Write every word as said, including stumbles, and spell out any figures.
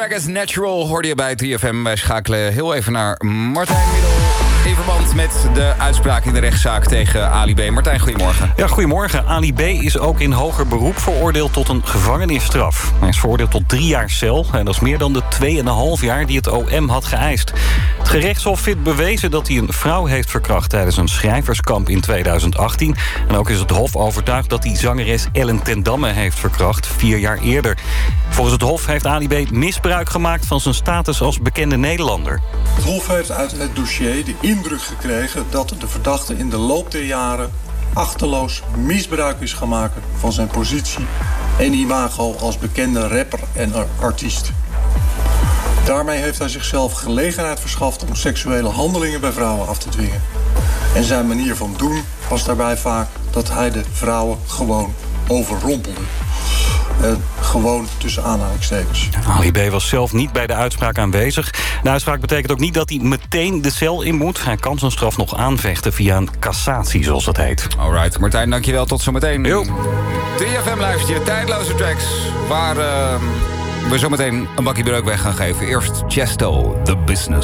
Vegas Natural hoorde je bij drie F M. Wij schakelen heel even naar Martijn Middel in verband met de uitspraak in de rechtszaak tegen Ali B. Martijn, goedemorgen. Ja, goedemorgen. Ali B. is ook in hoger beroep veroordeeld tot een gevangenisstraf. Hij is veroordeeld tot drie jaar cel. En dat is meer dan de tweeënhalf jaar die het O M had geëist. Het gerechtshof vindt bewezen dat hij een vrouw heeft verkracht tijdens een schrijverskamp in tweeduizend achttien. En ook is het hof overtuigd dat hij zangeres Ellen ten Damme heeft verkracht, vier jaar eerder. Volgens het hof heeft Ali B. misbruik gemaakt van zijn status als bekende Nederlander. Het hof heeft uit het dossier de indruk gekregen dat de verdachte in de loop der jaren achterloos misbruik is gaan maken van zijn positie en imago als bekende rapper en artiest. Daarmee heeft hij zichzelf gelegenheid verschaft om seksuele handelingen bij vrouwen af te dwingen. En zijn manier van doen was daarbij vaak dat hij de vrouwen gewoon overrompelde. Uh, gewoon tussen aanhalingstekens. Ali B. was zelf niet bij de uitspraak aanwezig. De uitspraak betekent ook niet dat hij meteen de cel in moet. Hij kan zijn straf nog aanvechten via een cassatie, zoals dat heet. Alright, Martijn, dankjewel. Tot zometeen. Jo. drie F M luister je, tijdloze tracks, waar uh, we zometeen een bakje breuk weg gaan geven. Eerst Chesto, The Business.